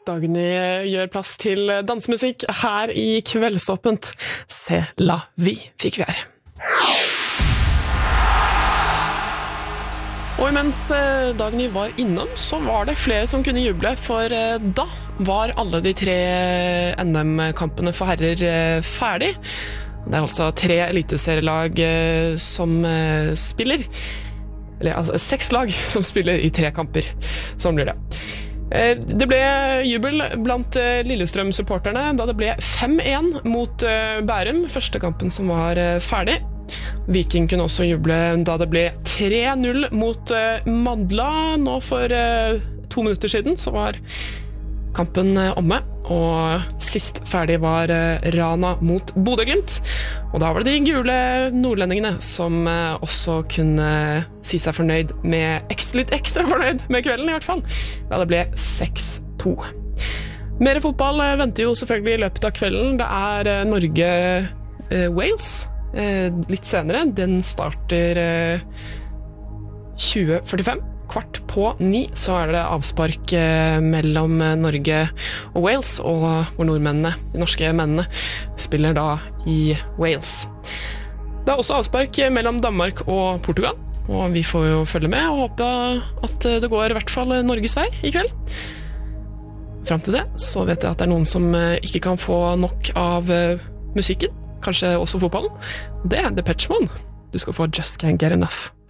Dagny gjør plass til dansemusikk her i Kveldsåpent. C'est la vie, fikk vi her. Og imens Dagny var innom, så var det flere som kunne juble, for da var alle de 3 NM-kampene for herrer ferdig. Det er altså 3 eliteserielag som spiller, eller altså 6 lag som spiller i 3 kamper. Sånn blir det. Det ble jubel blant Lillestrøm-supporterne da det ble 5-1 mot Bærum, første kampen som var ferdig. Viking kunne også juble da det ble 3-0 mot Madla. Nå for 2 minutter siden så var kampen omme, og sist ferdig var Rana mot Bodø/Glimt. Og da var det de gule nordlendingene som også kunne si seg fornøyd med litt ekstra fornøyd med kvelden i hvert fall, da det ble 6-2. Mer fotball venter jo selvfølgelig i løpet av kvelden. Det er Norge-Wales litt senere. Den starter 20:45. 8:45 så er det avspark mellom Norge og Wales, og hvor nordmennene, de norske mennene, spiller da i Wales. Det er også avspark mellom Danmark og Portugal, og vi får jo følge med og håpe at det går i hvert fall Norges vei i kveld. Frem til det så vet jeg at det er noen som ikke kan få nok av musikken, kanskje også fotballen. Det er Depeche Mode. Du skal få Just Can't Get Enough.